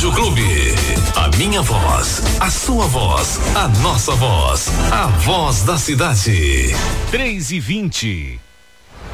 Rádio Clube. A minha voz, a sua voz, a nossa voz. A voz da cidade. 3:20.